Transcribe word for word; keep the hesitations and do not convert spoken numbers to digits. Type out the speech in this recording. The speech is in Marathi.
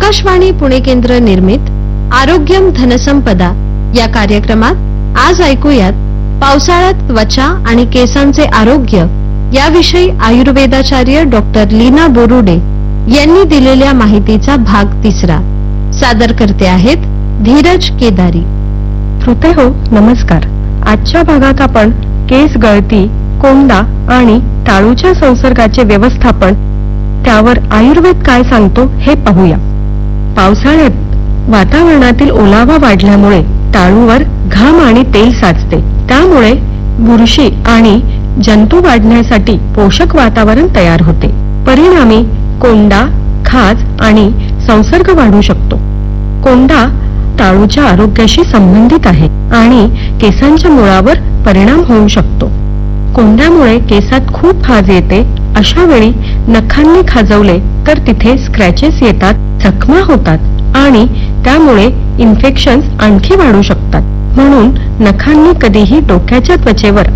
आकाशवाणी पुणे केंद्र निर्मित आरोग्यम धनसंपदा या कार्यक्रमात आज ऐकूयात पावसाळ्यात त्वचा आणि केसांचे आरोग्य याविषयी आयुर्वेदाचार्य डॉक्टर लीना बोरुडे यांनी दिलेल्या माहितीचा भाग तिसरा. सादर करते आहेत धीरज केदारी. श्रोते हो, नमस्कार. आजच्या भागात आपण केस गळती, कोंडा आणि टाळूच्या संसर्गाचे व्यवस्थापन, त्यावर आयुर्वेद काय सांगतो हे पाहूया. पावसाळ्यात वातावरणातील ओलावा वाढल्यामुळे टाळूवर घाम आणि तेल साचते. त्यामुळे बुरशी आणि जंतू वाढण्यासाठी पोषक वातावरण तयार होते. परिणामी कोंडा, खाज आणि संसर्ग वाढू शकतो. कोंडा टाळूच्या आरोग्याशी संबंधित आहे आणि केसांच्या मुळावर परिणाम होऊ शकतो. कोंड्यामुळे केसात खूप खाज येते. अशा वेळी नखांनी खाजवले तर तिथे स्क्रॅचेस येतात, जखमा होतात आणि त्यामुळे इन्फेक्शन्स आणखी वाढू शकतात. म्हणून नखांनी कधीही डोक्याच्या त्वचेवर